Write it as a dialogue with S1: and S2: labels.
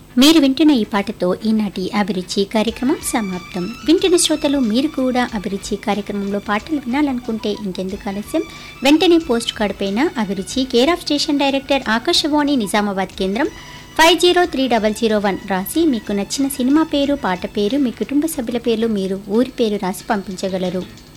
S1: మీరు వింటున్న ఈ పాటతో ఈనాటి అభిరుచి కార్యక్రమం సమాప్తం. వింటున్న శ్రోతలు మీరు కూడా అభిరుచి కార్యక్రమంలో పాటలు వినాలనుకుంటే ఇంకెందుకు ఆలస్యం, వెంటనే పోస్ట్ కార్డు పైన అభిరుచి care of station director Akashvani Nizamabad కేంద్రం 503001 రాసి మీకు నచ్చిన సినిమా పేరు, పాట పేరు, మీ కుటుంబ సభ్యుల పేర్లు, మీరు ఊరి పేరు రాసి పంపించగలరు.